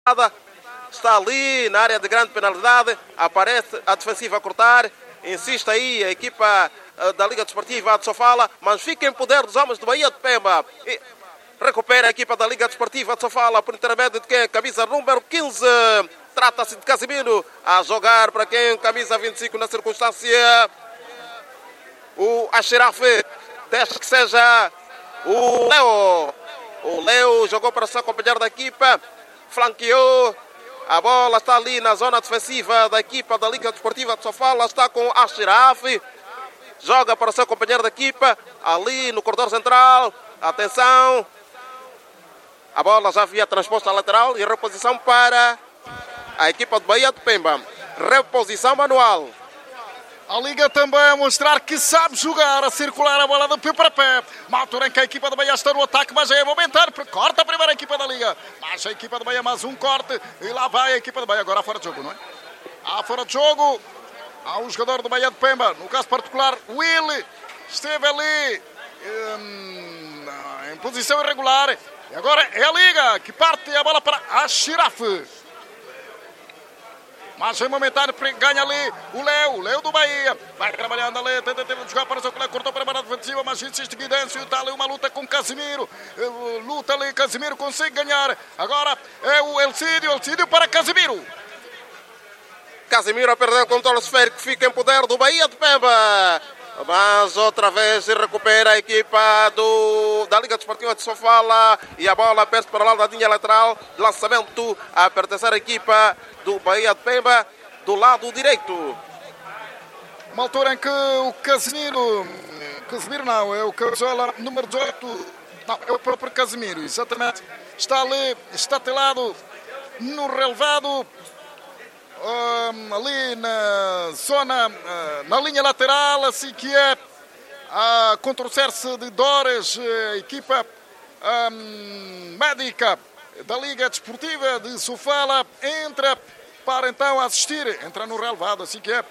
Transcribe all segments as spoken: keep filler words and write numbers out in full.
Está ali na área de grande penalidade. Aparece a defensiva a cortar. Insiste aí a equipa da Liga Desportiva de Sofala, mas fica em poder dos homens do Bahia de Pemba. E recupera a equipa da Liga Desportiva de Sofala por intermédio de quem? Camisa número quinze. Trata-se de Casimiro a jogar para quem? Camisa vinte e cinco na circunstância. O Ashirafe. Deixa que seja o Leo. O Leo jogou para o seu companheiro da equipa. Flanqueou. A bola está ali na zona defensiva da equipa da Liga Desportiva de Sofala. Está com o Ashirafe. Joga para o seu companheiro da equipa. Ali no corredor central. Atenção. A bola já havia transposta à lateral. E reposição para a equipa do Bahia de Pemba. Reposição manual. A Liga também a mostrar que sabe jogar, a circular a bola de pé para pé. Uma altura em que a equipa do Bahia está no ataque, mas é momentâneo. Corta a primeira equipa da Liga. Mas a equipa do Bahia mais um corte. E lá vai a equipa do Bahia. Agora fora de jogo, não é? Há fora de jogo. Há um jogador do Bahia de Pemba. No caso particular, Will esteve ali hum, em posição irregular. E agora é a Liga que parte a bola para a Ashirafe. Mas em momentâneo ganha ali o Leo, o Leo do Bahia. Vai trabalhando ali, tentativa de jogar para o seu colega, cortou para a barra defensiva, mas insiste Guidêncio. Está ali uma luta com Casimiro. Luta ali, Casimiro consegue ganhar. Agora é o Elcídio, Elcídio para Casimiro. Casimiro a perder o controle esférico, fica em poder do Bahia de Pemba. Mas outra vez se recupera a equipa do, da Liga Desportiva de Sofala. E a bola perde para lá da linha lateral. Lançamento a pertencer à equipa do Bahia de Pemba do lado direito. Uma altura em que o Casimiro, Casimiro não, é o camisola número dezoito, não, é o próprio Casimiro, exatamente, está ali, está telado no relevado, um, ali na zona, uh, na linha lateral, assim que é a contorcer-se de Dores, a equipa um, médica da Liga Desportiva de Sofala entra para então assistir, entra no relevado, assim que é,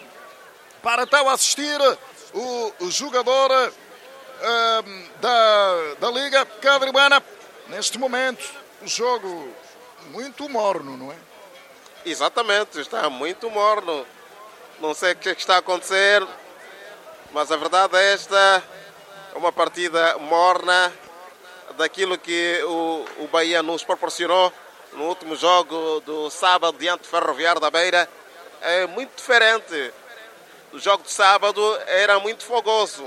para então assistir o, o jogador um, da, da Liga Cadribana. Neste momento, o jogo muito morno, não é? Exatamente, está muito morno. Não sei o que está a acontecer, mas a verdade é esta, é uma partida morna daquilo que o, o Bahia nos proporcionou no último jogo do sábado diante do Ferroviário da Beira. É muito diferente. O jogo de sábado era muito fogoso.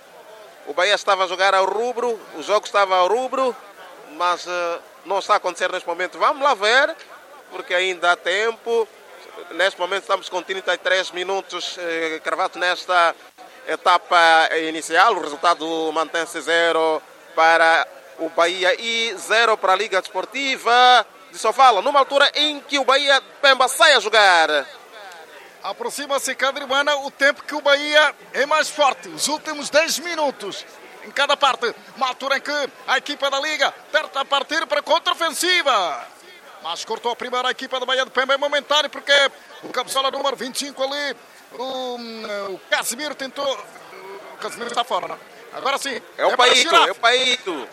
O Bahia estava a jogar ao rubro, o jogo estava ao rubro, mas uh, não está a acontecer neste momento. Vamos lá ver, porque ainda há tempo. Neste momento estamos com trinta e três minutos eh, cravados nesta etapa inicial. O resultado mantém-se zero para o Bahia e zero para a Liga Desportiva de Sofala, numa altura em que o Bahia de Pemba sai a jogar. Aproxima-se Cadribana, o tempo que o Bahia é mais forte, os últimos dez minutos em cada parte. Uma altura em que a equipa da Liga tenta partir para a contra-ofensiva. Mas cortou a primeira equipa da Bahia de Pemba, é momentâneo, porque o cabeçola número vinte e cinco ali, o, o Casimiro tentou... O Casimiro está fora, não? Agora sim. É o é Paito, é o Paito.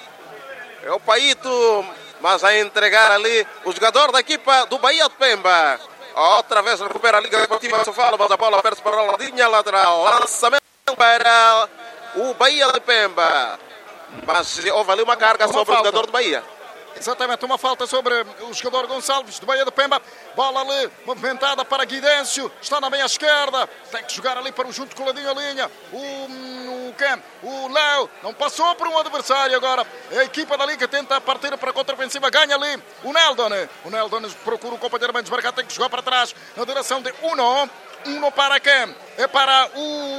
É o Paito, mas a entregar ali o jogador da equipa do Bahia de Pemba. Outra vez recupera a Liga Desportiva de Sofala, mas a bola perde para a linha lateral. Lançamento para o Bahia de Pemba. Mas houve ali uma carga uma sobre falta. O jogador do Bahia. Exatamente, uma falta sobre o jogador Gonçalves do Bahia de Pemba. Bola ali, movimentada para Guidêncio. Está na meia esquerda. Tem que jogar ali para o junto coladinho a linha. O, o quem? O Léo. Não passou por um adversário agora. A equipa da Liga tenta partir para a contra-ofensiva. Ganha ali o Neldon. O Neldon procura o companheiro bem desmarcado. Tem que jogar para trás. Na direção de Uno. Uno para quem? É para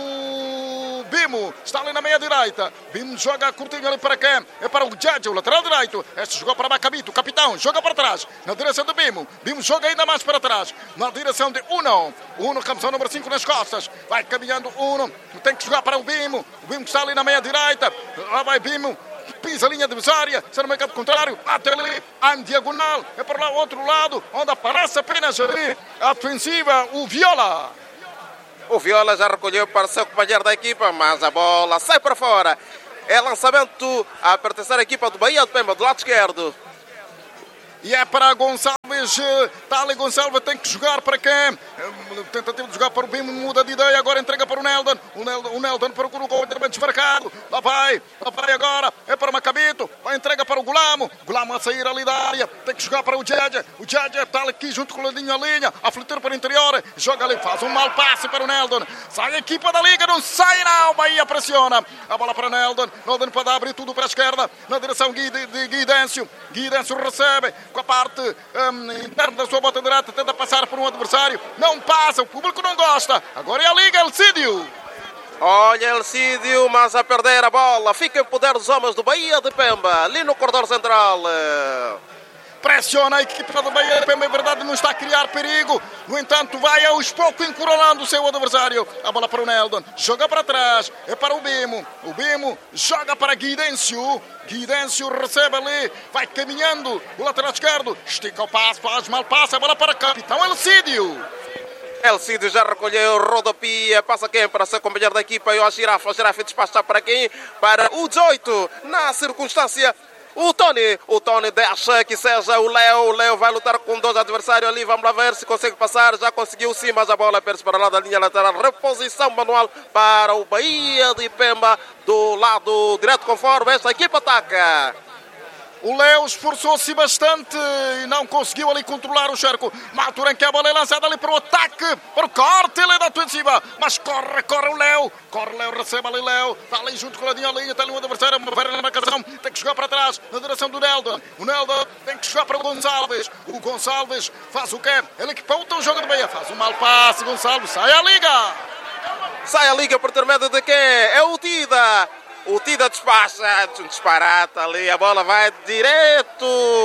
o Bimo. Está ali na meia direita. Bimo joga curtinho ali para quem? É para o Djadja, o lateral direito. Este jogou para Macabito, o capitão. Joga para trás. Na direção de Bimo. Bimo joga ainda mais para trás. Na direção de Uno. Uno, campeão número cinco nas costas. Vai caminhando Uno. Tem que jogar para o Bimo. O Bimo está ali na meia direita. Lá vai Bimo. Pisa a linha adversária, se no meio campo contrário, até ali, em diagonal, é para lá o outro lado, onde aparece apenas ali a ofensiva, o Viola. O Viola já recolheu para o seu companheiro da equipa, mas a bola sai para fora. É lançamento a pertencer à equipa do Bahia de Pemba, do lado esquerdo. E é para Gonçalves. Tali Gonçalves tem que jogar para quem? Tentativa de jogar para o Bimo, muda de ideia. Agora entrega para o Neldon. O Neldon, o Neldon procura o gol inteiramente desmarcado. Lá vai, lá vai agora. É para Macabito. Vai entrega para o Gulamo. Gulamo a sair ali da área. Tem que jogar para o Djedje. O Djedje está aqui junto com o Ladinho a linha. A flutir para o interior. Joga ali, faz um mau passe para o Neldon. Sai a equipa da Liga, não sai não. Bahia pressiona. A bola para Neldon. Neldon para abrir tudo para a esquerda. Na direção de, de, de Guidêncio. Guidêncio recebe com a parte um, interna da sua bota direita. Tenta passar por um adversário. Não passa, o público não gosta. Agora é a Liga, Elcídio. Olha Elcídio, mas a perder a bola. Fica em poder dos homens do Bahia de Pemba. Ali no corredor central. Pressiona a equipa do Bahia de Pemba, é verdade, não está a criar perigo. No entanto, vai aos poucos encurralando o seu adversário. A bola para o Neldon, joga para trás, é para o Bimo. O Bimo joga para Guidêncio. Guidêncio recebe ali, vai caminhando. O lateral esquerdo, estica o passo, faz mal passe. A bola para Capitão Elcídio. Elcídio já recolheu, rodopia, passa quem para ser companheiro da equipa e o Girafa. O Girafa despacha para quem? Para o dezoito, na circunstância. O Tony, o Tony deixa que seja o Léo. O Léo vai lutar com dois adversários ali. Vamos lá ver se consegue passar. Já conseguiu sim, mas a bola perde para lá da linha lateral. Reposição manual para o Bahia de Pemba do lado direto, conforme esta equipa ataca. O Léo esforçou-se bastante e não conseguiu ali controlar o cerco. Uma altura em que a bola é lançada ali para o ataque, para o corte, ele é da ofensiva. Mas corre, corre o Léo. Corre o Léo, recebe ali Léo. Está ali junto com o Ladinho a linha, está ali um adversário, uma na marcação. Tem que jogar para trás, na direção do Neldon. O Neldon tem que jogar para o Gonçalves. O Gonçalves faz o quê? Ele que pauta o jogo de Bahia. Faz um mal passe, Gonçalves. Sai a Liga. Sai a Liga por intermédio de quem? É o Tida. O Tida despacha, um disparate ali, a bola vai direto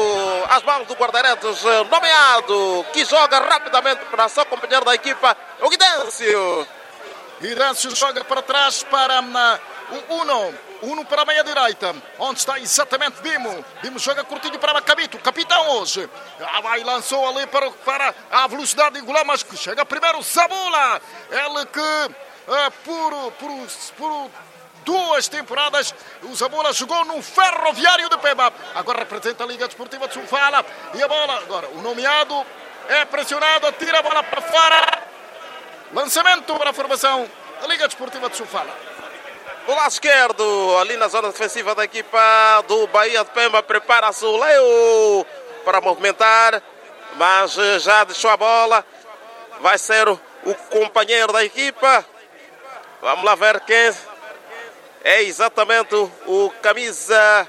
às mãos do guarda-redes nomeado, que joga rapidamente para seu companheiro da equipa, o Guidêncio. Guidêncio joga para trás para uh, o Uno, Uno para a meia-direita, onde está exatamente Bimo. Bimo joga curtinho para Macabito, capitão hoje. Ah, vai, lançou ali para, para a velocidade de Gulamo, mas que chega primeiro Zabula. Ele que uh, por... por, por duas temporadas o Zabula jogou no Ferroviário de Pemba. Agora representa a Liga Desportiva de Sofala. E a bola, agora o nomeado é pressionado, tira a bola para fora. Lançamento para a formação da Liga Desportiva de Sofala. Do lado esquerdo, ali na zona defensiva da equipa do Bahia de Pemba, prepara-se o Leo para movimentar, mas já deixou a bola. Vai ser o companheiro da equipa. Vamos lá ver quem é exatamente o, o camisa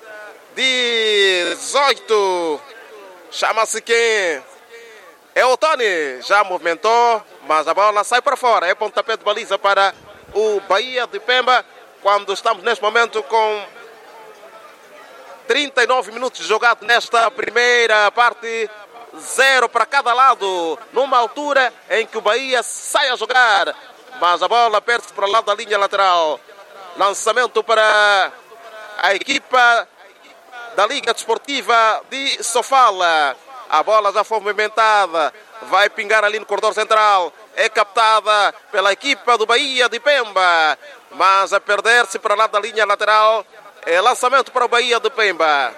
dezoito. Chama-se quem? É o Tony. Já movimentou, mas a bola sai para fora. É pontapé de baliza para o Bahia de Pemba. Quando estamos neste momento com trinta e nove minutos jogados nesta primeira parte. Zero para cada lado. Numa altura em que o Bahia sai a jogar. Mas a bola perde-se para o lado da linha lateral. Lançamento para a equipa da Liga Desportiva de Sofala. A bola já foi movimentada. Vai pingar ali no corredor central. É captada pela equipa do Bahia de Pemba. Mas a perder-se para lá da linha lateral. É lançamento para o Bahia de Pemba.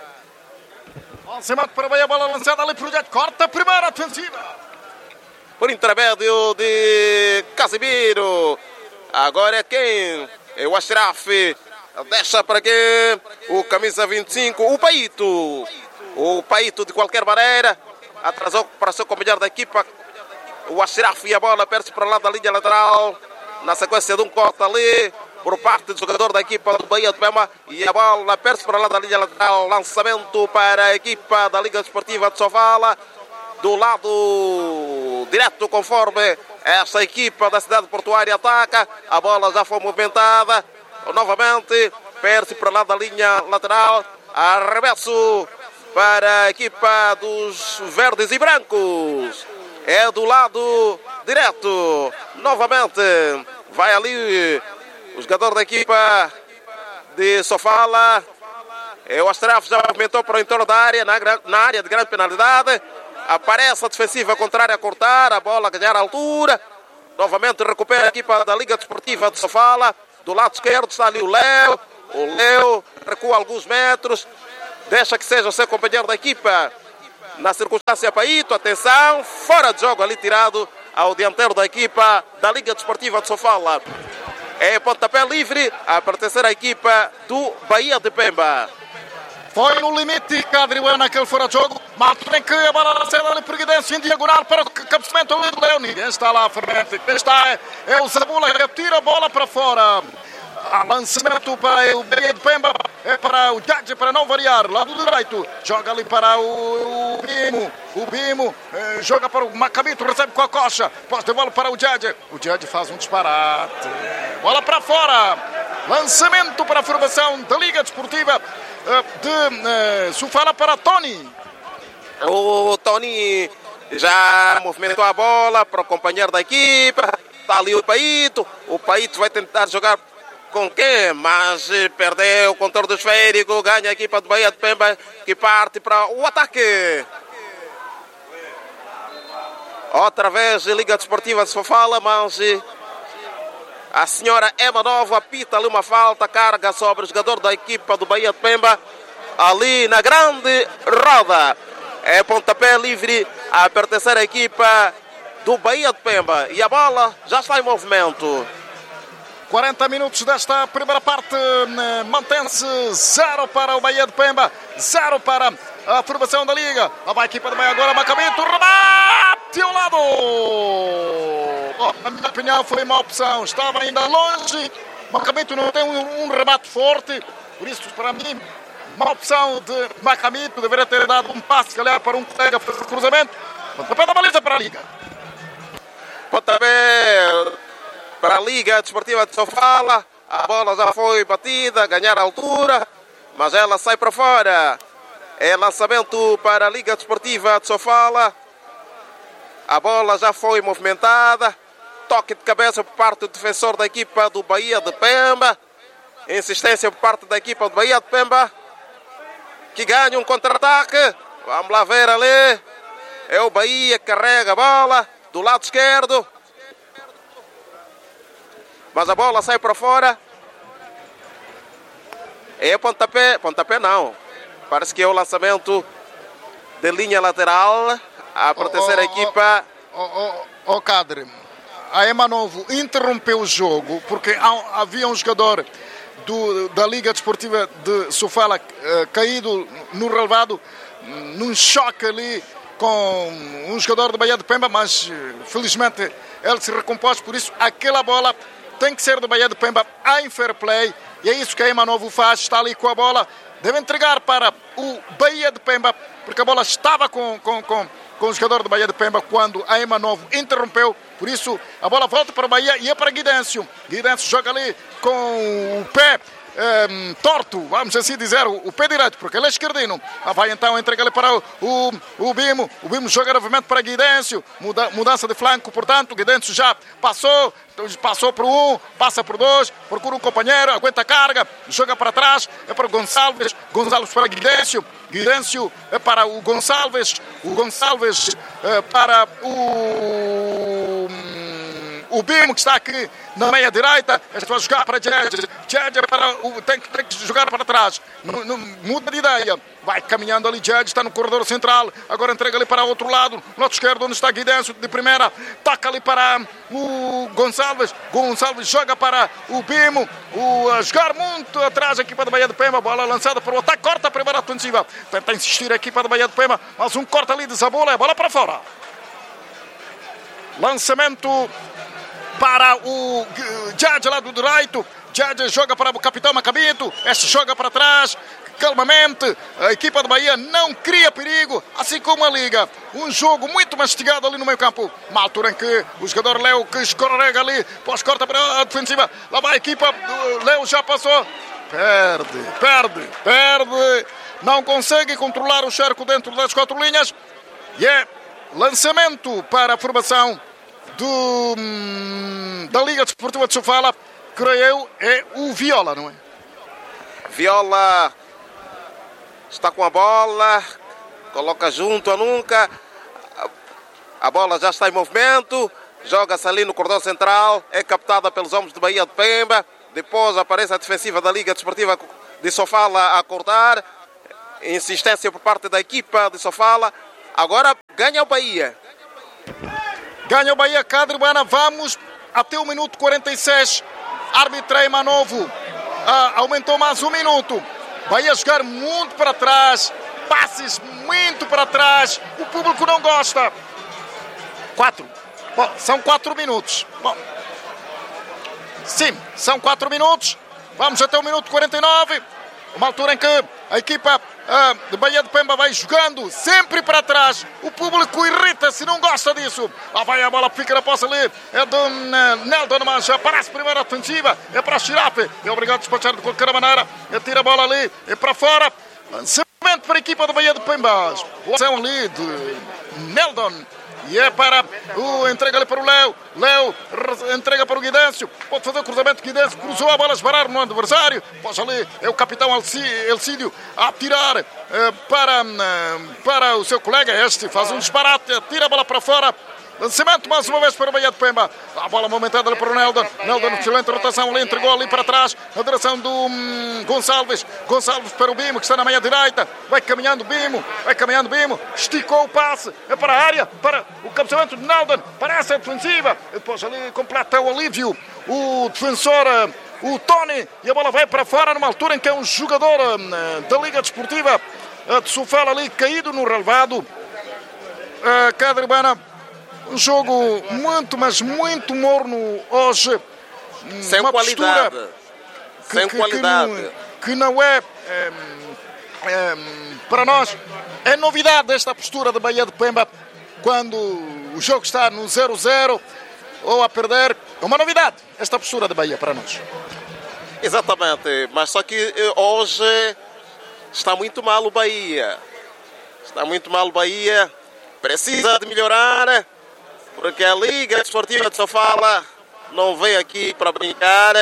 Lançamento para o Bahia. Bola lançada ali para o Jet. Corta a primeira ofensiva. Por intermédio de Casimiro. Agora é quem? É o Ashraf. Deixa para quem? O camisa vinte e cinco. O Paito. O Paito, de qualquer maneira, atrasou para seu companheiro da equipa. O Ashraf e a bola perde-se para lá da linha lateral. Na sequência de um corte ali por parte do jogador da equipa do Bahia de Pemba. E a bola perde-se para lá da linha lateral. Lançamento para a equipa da Liga Desportiva de Sofala. Do lado direto, conforme essa equipa da cidade portuária ataca. A bola já foi movimentada. Novamente, perde-se para lá da linha lateral. Arremesso para a equipa dos verdes e brancos. É do lado direto. Novamente, vai ali o jogador da equipa de Sofala. É o Astraf, já movimentou para o entorno da área, na, na área de grande penalidade. Aparece a defensiva contrária a cortar, a bola a ganhar a altura. Novamente recupera a equipa da Liga Desportiva de Sofala. Do lado esquerdo está ali o Léo. O Léo recua alguns metros. deixa que seja o seu companheiro da equipa. Na circunstância, Paito, atenção, fora de jogo ali tirado ao dianteiro da equipa da Liga Desportiva de Sofala. É pontapé livre a pertencer à equipa do Bahia de Pemba. Foi no limite, Cadriuel naquele fora de jogo. Mas tem que a bola lançada ali por Guidêncio em diagonal para o cabeceamento ali do Leão. Ninguém está lá, fermente. Quem está é, é o Zabula que tira a bola para fora. A lançamento para o Bahia de Pemba. É para o Jadje, para não variar. Lado direito. Joga ali para o, o Bimo. O Bimo eh, joga para o Macabito. Recebe com a coxa. Pós de bola para o Jadje. O Jadje faz um disparate. Bola para fora. Lançamento para a formação da Liga Desportiva eh, de eh, Sofala para Tony. O Tony já movimentou a bola para o companheiro da equipa. Está ali o Paito. O Paito vai tentar jogar com quem? Mas perdeu o controle do esférico. Ganha a equipa do Bahia de Pemba, que parte para o ataque. Outra vez Liga Desportiva de Sofala, mas a senhora Ema Novo apita ali uma falta, carga sobre o jogador da equipa do Bahia de Pemba, ali na grande roda. É pontapé livre a pertencer à equipa do Bahia de Pemba. E a bola já está em movimento. quarenta minutos desta primeira parte, mantém-se zero para o Bahia de Pemba, zero para a formação da Liga. A equipa do Bahia agora, Macabito, remate ao lado. Oh, na minha opinião foi uma opção, estava ainda longe. Macabito não tem um, um remate forte, por isso para mim, uma opção de Macabito, deveria ter dado um passe, calhar, para um colega fazer cruzamento. Pontapé da baliza para a Liga. Pontapé para a Liga Desportiva de Sofala. A bola já foi batida, ganhar a altura, mas ela sai para fora. É lançamento para a Liga Desportiva de Sofala. A bola já foi movimentada. Toque de cabeça por parte do defensor da equipa do Bahia de Pemba. Insistência por parte da equipa do Bahia de Pemba, que ganha um contra-ataque. Vamos lá ver ali. É o Bahia que carrega a bola do lado esquerdo. Mas a bola sai para fora. É pontapé. Pontapé não. Parece que é o lançamento de linha lateral a proteger oh, oh, a equipa. Ó, oh, oh, oh, Cadre, a Ema Novo interrompeu o jogo porque havia um jogador do, da Liga Desportiva de Sofala uh, caído no relevado, num choque ali com um jogador do Bahia de Pemba, mas felizmente ele se recompôs, por isso aquela bola tem que ser do Bahia de Pemba em fair play, e é isso que a Ema Novo faz, está ali com a bola, deve entregar para o Bahia de Pemba, porque a bola estava com, com, com, com o jogador do Bahia de Pemba quando a Ema Novo interrompeu, por isso a bola volta para o Bahia e é para Guidêncio. Guidêncio joga ali com o pé Um, torto, vamos assim dizer, o, o pé direito, porque ele é esquerdino. Ah, vai então, entrega ali para o, o, o Bimo. O Bimo joga novamente para Guidêncio. Muda, mudança de flanco, portanto, Guidêncio já passou, passou por um, passa por dois, procura um companheiro, aguenta a carga, joga para trás, é para o Gonçalves. Gonçalves para Guidêncio. Guidêncio é para o Gonçalves. O Gonçalves é para o. O Bimo, que está aqui na meia direita, este vai jogar para Jadje. Jadje para o, tem, tem que jogar para trás. Não, não, muda de ideia. Vai caminhando ali Jadje, está no corredor central. Agora entrega ali para o outro lado, no lado esquerdo, onde está Guidêncio de primeira. Taca ali para o Gonçalves. Gonçalves joga para o Bimo. O, a jogar muito atrás a equipa da Bahia de Pemba. Bola lançada para o ataque. Corta a primeira ofensiva. Tenta insistir a equipa da Bahia de Pemba. Mas um corta ali de Zabula. É bola para fora. Lançamento para o Jadje lá do direito. Jadje joga para o capitão Macabito. Este joga para trás, calmamente. A equipa do Bahia não cria perigo, assim como a Liga. Um jogo muito mastigado ali no meio campo. Uma altura em que o jogador Léo que escorrega ali, pós-corta para a defensiva. Lá vai a equipa, Léo já passou. Perde, perde, perde. Não consegue controlar o cerco dentro das quatro linhas. E é lançamento para a formação Do, da Liga Desportiva de Sofala, creio eu, é o Viola, não é? Viola está com a bola, coloca junto a nunca, a bola já está em movimento, joga-se ali no corredor central, é captada pelos homens de Bahia de Pemba, depois aparece a defensiva da Liga Desportiva de Sofala a cortar, insistência por parte da equipa de Sofala. Agora ganha o Bahia. Ganha o Bahia, Cadribana. Vamos até o minuto quarenta e seis. Arbitrei Manovo. Ah, aumentou mais um minuto. Bahia jogar muito para trás. Passes muito para trás. O público não gosta. Quatro. Bom, são quatro minutos. Bom, sim, são quatro minutos. Vamos até o minuto quarenta e nove. Uma altura em que a equipa uh, de Bahia de Pemba vai jogando sempre para trás. O público irrita-se, não gosta disso. Lá vai a bola, fica na posse ali. É do uh, Neldon, mas aparece primeiro a defensiva. É para Xirafe. É obrigado a despachar de qualquer maneira. É tira a bola ali, é para fora. Lançamento para a equipa de Bahia de Pemba. Boa ação ali de Neldon. E é para o entrega ali para o Léo. Léo entrega para o Guidêncio. Pode fazer o cruzamento. Guidêncio cruzou a bola, esbarar no adversário. Pós ali é o capitão Elcídio a tirar eh, para, eh, para o seu colega. Este faz um disparate, tira a bola para fora. Lançamento mais uma vez para o Bahia de Pemba. A bola momentada ali para o Neldon. Neldon, excelente rotação ali, entregou ali para trás. Na direção do hum, Gonçalves. Gonçalves para o Bimo, que está na meia direita. Vai caminhando Bimo, vai caminhando Bimo. Esticou o passe, é para a área, para o cabeceamento de Neldon. Para essa defensiva. E depois ali completa o alívio. O defensor, o Tony. E a bola vai para fora numa altura em que é um jogador hum, da Liga Desportiva de Sofala ali caído no relevado. Uh, Cadribana. Um jogo muito, mas muito morno hoje. Sem uma qualidade. Que, Sem que, qualidade. Que não, que não é, é, é, para nós, é novidade esta postura da Bahia de Pemba quando o jogo está no zero a zero ou a perder. É uma novidade esta postura da Bahia para nós. Exatamente, mas só que hoje está muito mal o Bahia. Está muito mal o Bahia. Precisa de melhorar. Porque a Liga Desportiva de Sofala não veio aqui para brincar,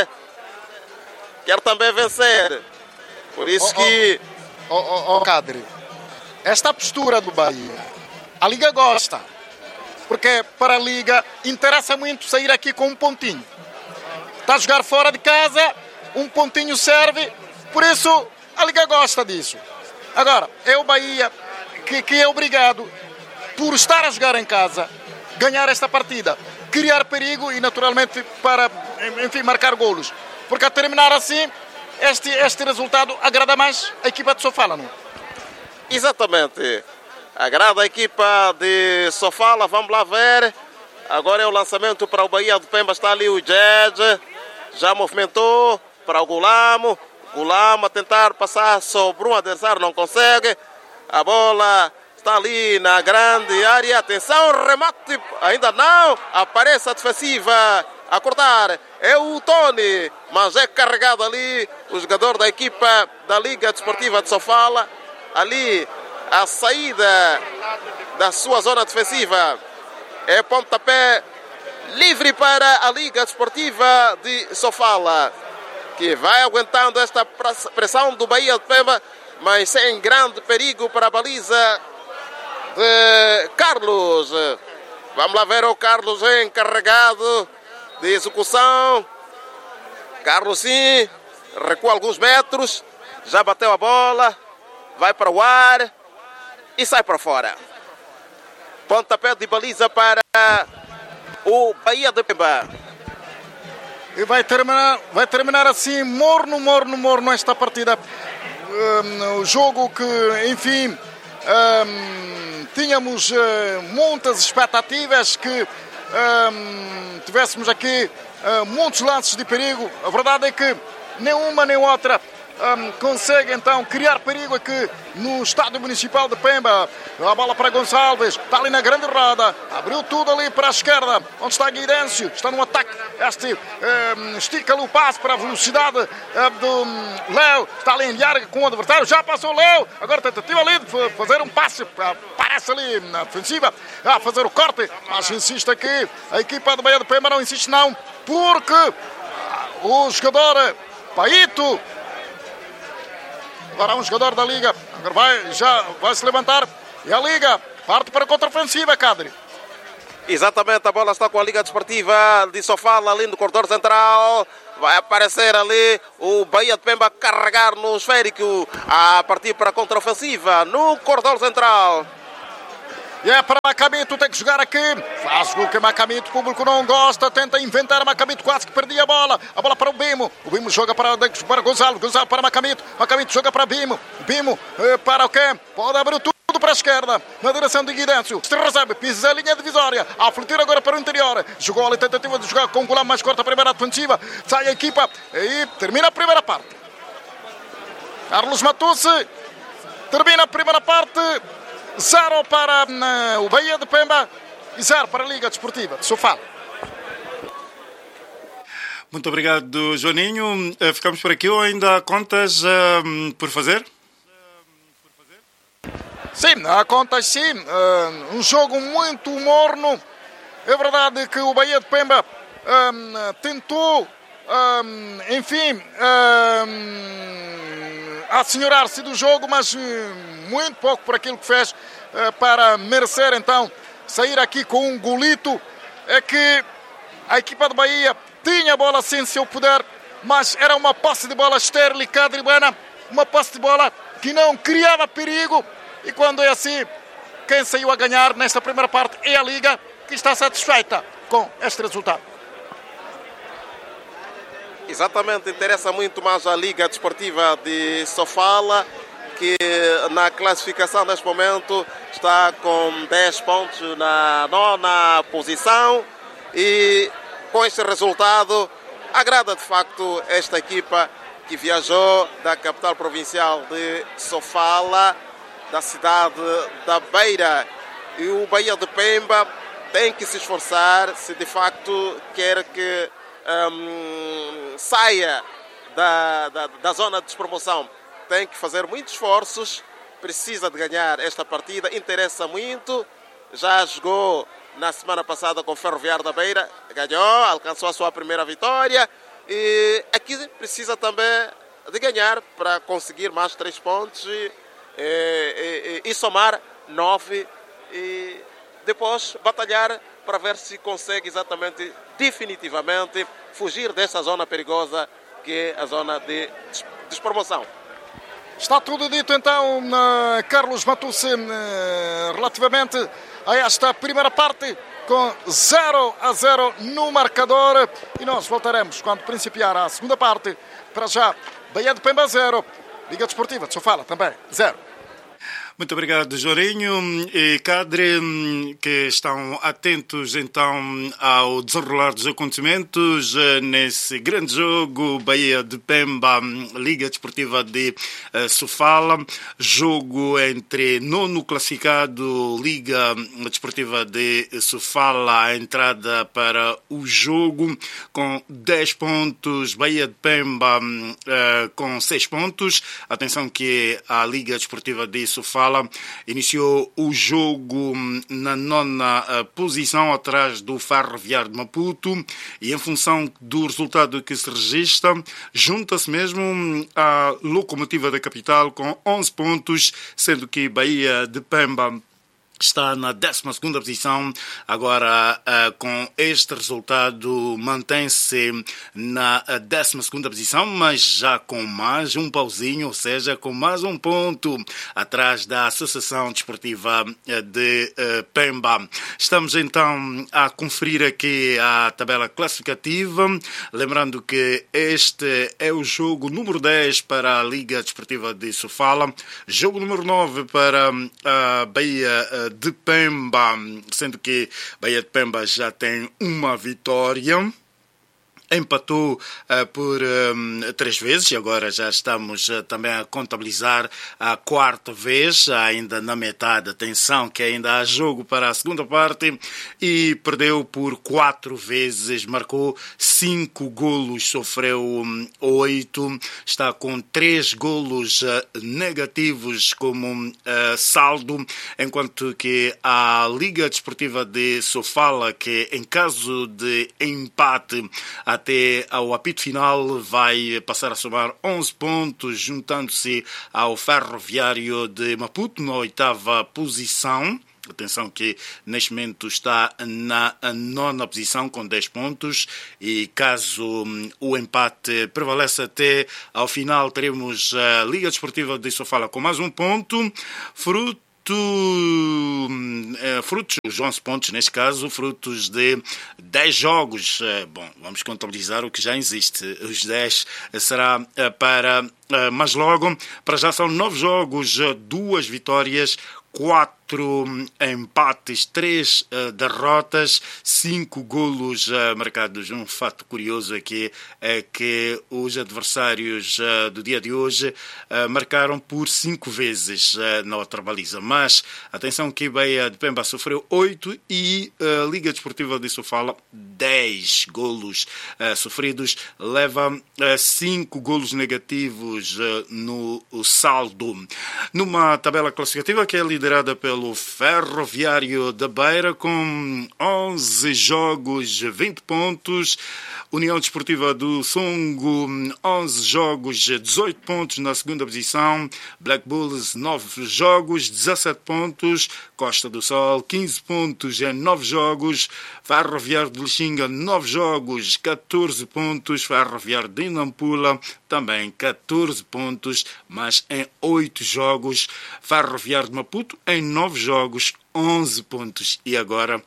quer também vencer. Por isso oh, que... Ó, oh, oh, oh, Cadre, esta postura do Bahia, a Liga gosta. Porque para a Liga interessa muito sair aqui com um pontinho. Está a jogar fora de casa, um pontinho serve, por isso a Liga gosta disso. Agora, é o Bahia que, que é obrigado, por estar a jogar em casa, ganhar esta partida, criar perigo e naturalmente para, enfim, marcar golos. Porque a terminar assim, este, este resultado agrada mais a equipa de Sofala, não? Exatamente. Agrada a equipa de Sofala, vamos lá ver. Agora é o lançamento para o Bahia de Pemba, está ali o Jedge, já movimentou para o Gulamo. Gulamo a tentar passar sobre um adversário, não consegue. A bola... está ali na grande área. Atenção, remate. Ainda não. Aparece a defensiva a cortar. É o Tony. Mas é carregado ali o jogador da equipa da Liga Desportiva de Sofala. Ali a saída da sua zona defensiva. É pontapé livre para a Liga Desportiva de Sofala, que vai aguentando esta pressão do Bahia de Pemba, mas sem grande perigo para a baliza de Carlos. Vamos lá ver o Carlos encarregado de execução. Carlos sim, recua alguns metros, já bateu a bola, vai para o ar e sai para fora. Pontapé de baliza para o Bahia de Pemba. E vai terminar, vai terminar assim, morno, morno, morno esta partida. Um, o jogo que, enfim... Um, tínhamos uh, muitas expectativas que um, tivéssemos aqui uh, muitos lances de perigo. A verdade é que nenhuma nem outra um, consegue então criar perigo aqui no estádio municipal de Pemba. A bola para Gonçalves, está ali na grande roda, abriu tudo ali para a esquerda, onde está Guidêncio, está no ataque. Este um, estica ali o passe para a velocidade uh, do um, Léo, está ali em larga com o adversário, já passou o Léo, agora tentativa ali de fazer um passe, parece ali na defensiva, a fazer o corte, mas insiste aqui, a equipa do Bahia de Pemba não insiste não, porque o jogador Paito, agora um jogador da Liga, agora vai, já vai se levantar, e a Liga parte para a contra-ofensiva, Cadre. Exatamente, a bola está com a Liga Desportiva de Sofala ali no corredor central. Vai aparecer ali o Bahia de Pemba a carregar no esférico, a partir para a contraofensiva no corredor central. E é para Macamito, tem que jogar aqui. Faz o que Macamito, o público não gosta. Tenta inventar Macamito, quase que perdia a bola. A bola para o Bimo. O Bimo joga para, para Gonzalo. Gonzalo para Macamito. Macamito joga para Bimo. Bimo eh, para o quê? Pode abrir tudo para a esquerda. Na direção de Guidêncio. Se recebe, pisa a linha divisória. A flutir agora para o interior. Jogou ali, tentativa de jogar com o Gulam mais corta a primeira defensiva. Sai a equipa e termina a primeira parte. Carlos Matucci termina a primeira parte. Zero para uh, o Bahia de Pemba e zero para a Liga Desportiva de Sofala. Muito obrigado, Joaninho. Uh, ficamos por aqui ou ainda há contas uh, por fazer? Sim, há contas sim. Uh, um jogo muito morno. É verdade que o Bahia de Pemba um, tentou, um, enfim, um, assenhorar-se do jogo, mas muito pouco por aquilo que fez uh, para merecer então sair aqui com um golito. É que a equipa de Bahia tinha a bola sem seu poder, mas era uma posse de bola estéril e cadribana, uma posse de bola que não criava perigo. E quando é assim, quem saiu a ganhar nesta primeira parte é a Liga, que está satisfeita com este resultado. Exatamente, interessa muito mais a Liga Desportiva de Sofala, que na classificação neste momento está com dez pontos na nona posição, e com este resultado agrada de facto esta equipa que viajou da capital provincial de Sofala, da cidade da Beira, e o Bahia de Pemba tem que se esforçar se de facto quer que um, saia da, da, da zona de despromoção. Tem que fazer muitos esforços, precisa de ganhar esta partida, interessa muito. Já jogou na semana passada com o Ferroviário da Beira, ganhou, alcançou a sua primeira vitória, e aqui precisa também de ganhar para conseguir mais três pontos e, e, e, e somar nove, e depois batalhar para ver se consegue exatamente, definitivamente, fugir dessa zona perigosa que é a zona de despromoção. Está tudo dito então, Carlos Matucci, relativamente a esta primeira parte, com zero a zero no marcador. E nós voltaremos quando principiar a segunda parte. Para já, Bahia de Pemba zero, Liga Desportiva de Sofala também zero. Muito obrigado, Jorinho e Cadre, que estão atentos então ao desenrolar dos acontecimentos nesse grande jogo Bahia de Pemba, Liga Desportiva de Sofala, jogo entre nono classificado Liga Desportiva de Sofala, a entrada para o jogo com dez pontos, Bahia de Pemba com seis pontos. Atenção que a Liga Desportiva de Sofala iniciou o jogo na nona posição, atrás do Ferroviário de Maputo, e em função do resultado que se registra, junta-se mesmo à Locomotiva da Capital com onze pontos, sendo que Bahia de Pemba está na décima segunda posição. Agora, uh, com este resultado, mantém-se na décima segunda posição, mas já com mais um pauzinho, ou seja, com mais um ponto atrás da Associação Desportiva de uh, Pemba. Estamos então a conferir aqui a tabela classificativa, lembrando que este é o jogo número dez para a Liga Desportiva de Sofala, jogo número nove para a Bahia de Pemba, sendo que Bahia de Pemba já tem uma vitória. Empatou uh, por um, três vezes e agora já estamos uh, também a contabilizar a quarta vez, ainda na metade. Atenção que ainda há jogo para a segunda parte, e perdeu por quatro vezes, marcou cinco golos, sofreu um, oito, está com três golos uh, negativos como uh, saldo, enquanto que a Liga Desportiva de Sofala, que em caso de empate até ao apito final vai passar a somar onze pontos, juntando-se ao Ferroviário de Maputo na oitava posição. Atenção que neste momento está na nona posição com dez pontos e caso o empate prevaleça até ao final, teremos a Liga Desportiva de Sofala com mais um ponto, fruto frutos, os onze pontos neste caso, frutos de dez jogos. Bom, vamos contabilizar o que já existe. Os dez será para mais logo. Para já são nove jogos, duas vitórias, quatro empates, três uh, derrotas, cinco golos uh, marcados. Um fato curioso aqui é que os adversários uh, do dia de hoje uh, marcaram por cinco vezes uh, na outra baliza. Mas, atenção que Bahia de Pemba sofreu oito e a uh, Liga Desportiva de Sofala dez golos uh, sofridos. Leva uh, cinco golos negativos uh, no saldo. Numa tabela classificativa que é liderada pelo Ferroviário da Beira com onze jogos, vinte pontos. União Desportiva do Songo, onze jogos, dezoito pontos na segunda posição. Black Bulls, nove jogos, dezassete pontos. Costa do Sol, quinze pontos em nove jogos. Ferroviário de Lixinga, nove jogos, catorze pontos. Ferroviário de Nampula, também catorze pontos, mas em oito jogos. Ferroviário de Maputo, em nove jogos, onze pontos. E agora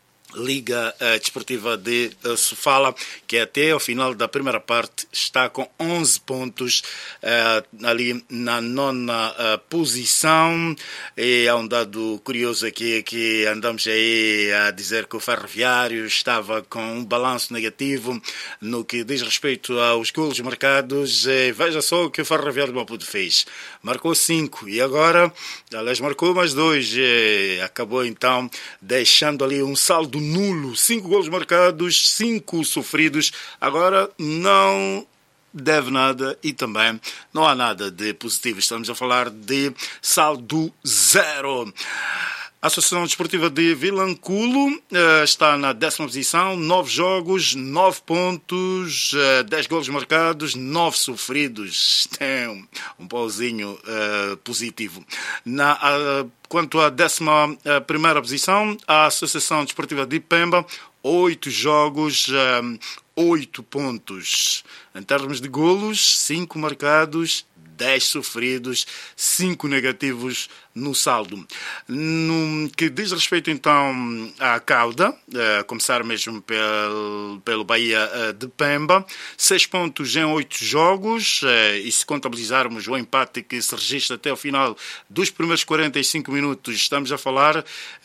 Liga uh, Desportiva de uh, Sofala, que até ao final da primeira parte está com onze pontos uh, ali na nona uh, posição. E há um dado curioso aqui que andamos aí a dizer que o Ferroviário estava com um balanço negativo no que diz respeito aos golos marcados. E veja só o que o Ferroviário de Maputo fez. Marcou cinco e agora, aliás, marcou mais dois. E acabou então deixando ali um saldo nulo, cinco golos marcados, cinco sofridos. Agora não deve nada e também não há nada de positivo. Estamos a falar de saldo zero. A Associação Desportiva de Vilanculo uh, está na décima posição, nove jogos, nove pontos, uh, dez golos marcados, nove sofridos. Tem um, um pauzinho uh, positivo. Na, uh, quanto à décima uh, primeira posição, a Associação Desportiva de Pemba, oito jogos, uh, oito pontos. Em termos de golos, cinco marcados, dez sofridos, cinco negativos no saldo. No que diz respeito então à cauda, a começar mesmo pelo, pelo Bahia de Pemba, seis pontos em oito jogos, e se contabilizarmos o empate que se registra até o final dos primeiros quarenta e cinco minutos, estamos a falar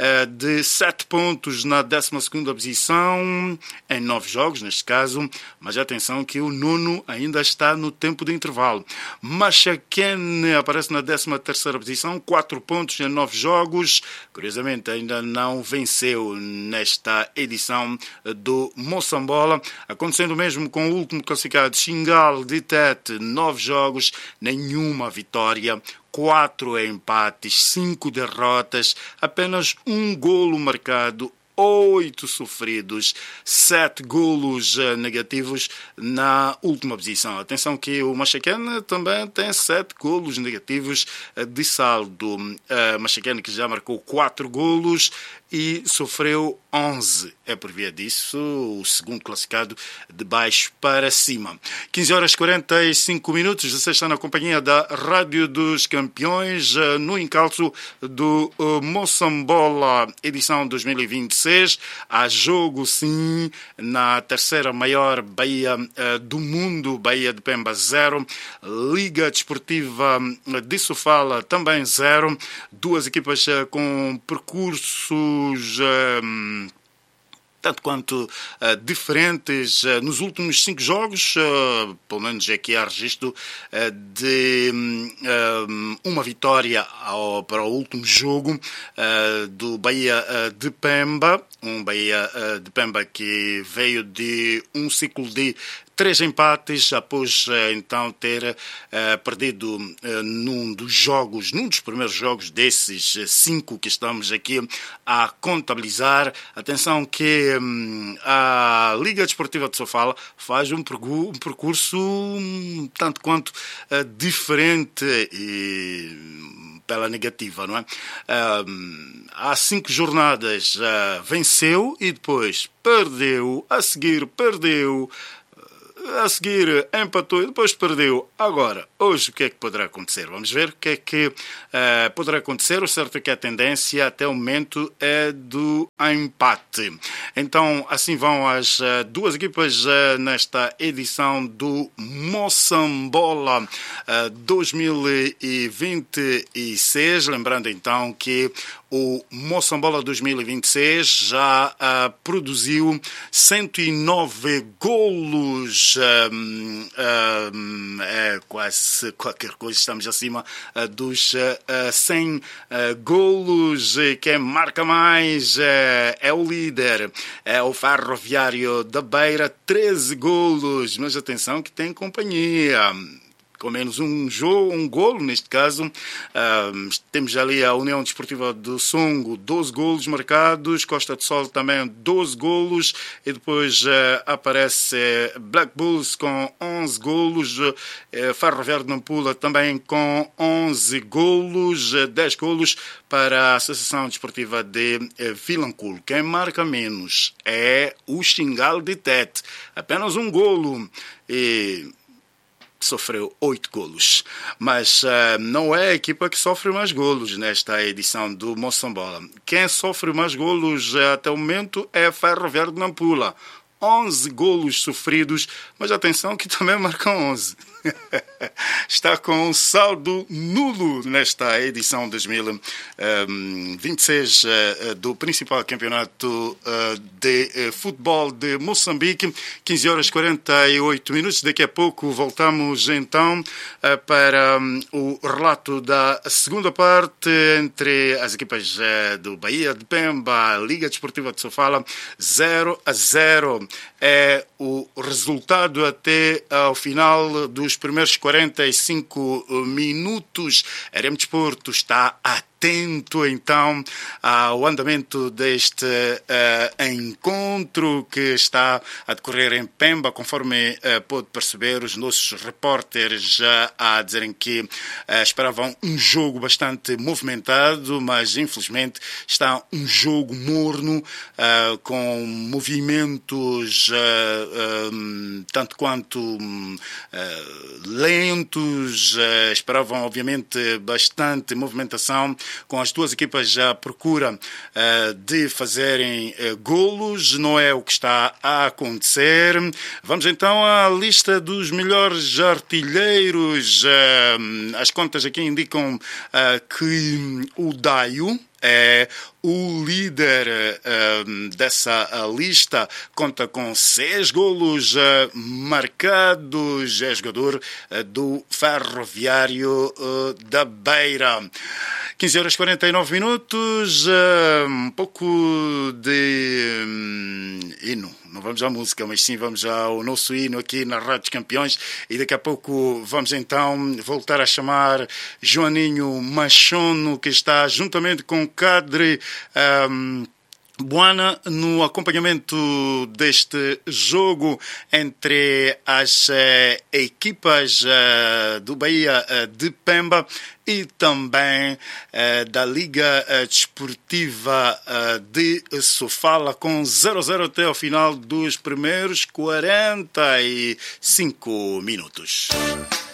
de sete pontos na décima segunda posição, em nove jogos neste caso, mas atenção que o nono ainda está no tempo de intervalo. Machaquene aparece na décima terceira posição, quatro pontos em nove jogos. Curiosamente, ainda não venceu nesta edição do Moçambola. Acontecendo mesmo com o último classificado, Xingal de Tete, nove jogos, nenhuma vitória. Quatro empates, cinco derrotas, apenas um golo marcado, oito sofridos, sete golos uh, negativos na última posição. Atenção que o Machaquene também tem sete golos negativos uh, de saldo. Uh, Machaquene que já marcou quatro golos e sofreu onze. É por via disso o segundo classificado de baixo para cima. quinze horas e quarenta e cinco minutos. Você está na companhia da Rádio dos Campeões no encalço do Moçambola, edição dois mil e vinte e seis. Há jogo, sim, na terceira maior Bahia do mundo, Bahia de Pemba zero. Liga Desportiva de Sofala também zero. Duas equipas com percursos Um, tanto quanto uh, diferentes uh, nos últimos cinco jogos, uh, pelo menos aqui há registro uh, de um, uma vitória ao, para o último jogo uh, do Bahia uh, de Pemba, um Bahia uh, de Pemba que veio de um ciclo de três empates após então ter uh, perdido uh, num dos jogos, num dos primeiros jogos desses uh, cinco que estamos aqui a contabilizar. Atenção que um, a Liga Desportiva de Sofala faz um, pergu- um percurso um, tanto quanto uh, diferente e pela negativa, não é? Um, há cinco jornadas uh, venceu e depois perdeu, a seguir perdeu, a seguir empatou e depois perdeu. Agora, hoje o que é que poderá acontecer? Vamos ver o que é que uh, poderá acontecer. O certo é que a tendência até o momento é do empate. Então, assim vão as uh, duas equipas uh, nesta edição do Moçambola uh, dois mil e vinte e seis. Lembrando então que o Moçambola dois mil e vinte e seis já uh, produziu cento e nove golos. Um, um, é quase qualquer coisa, estamos acima uh, dos uh, cem uh, golos. Quem marca mais uh, é o líder, é o Ferroviário da Beira, treze golos, mas atenção que tem companhia. Com menos um jogo, um golo neste caso. Uh, temos ali a União Desportiva do Songo, doze golos marcados, Costa do Sol também doze golos, e depois uh, aparece Black Bulls com onze golos, uh, Ferroviário de Nampula também com onze golos, uh, dez golos para a Associação Desportiva de uh, Vilanculo. Quem marca menos é o Xingal de Tete, apenas um golo, e sofreu oito golos. Mas uh, não é a equipa que sofre mais golos nesta edição do Moçambola. Quem sofre mais golos uh, até o momento é a Ferroviário de Nampula. onze golos sofridos, mas atenção que também marcam onze. Está com um saldo nulo nesta edição dois mil e vinte e seis do principal campeonato de futebol de Moçambique. quinze horas e quarenta e oito minutos. Daqui a pouco voltamos então para o relato da segunda parte entre as equipas do Bahia de Pemba, Liga Desportiva de Sofala. zero a zero é o resultado até ao final dos primeiros quarenta e cinco minutos. R M Desporto está atento então ao andamento deste uh, encontro que está a decorrer em Pemba, conforme uh, pôde perceber os nossos repórteres já a dizerem que uh, esperavam um jogo bastante movimentado, mas infelizmente está um jogo morno, uh, com movimentos uh, um, tanto quanto um, uh, lentos. Uh, esperavam obviamente bastante movimentação, com as duas equipas à procura uh, de fazerem uh, golos. Não é o que está a acontecer. Vamos então à lista dos melhores artilheiros. Uh, as contas aqui indicam uh, que o Daio é o líder uh, dessa uh, lista, conta com seis golos uh, marcados, é jogador uh, do Ferroviário uh, da Beira. quinze horas e quarenta e nove minutos, uh, um pouco de um, hino. Não vamos à música, mas sim vamos ao nosso hino aqui na Rádio Campeões, e daqui a pouco vamos então voltar a chamar Joaninho Machono, que está juntamente com Cadre um, Buana no acompanhamento deste jogo entre as uh, equipas uh, do Bahia uh, de Pemba e também uh, da Liga uh, Desportiva uh, de Sofala, com zero a zero até ao final dos primeiros quarenta e cinco minutos.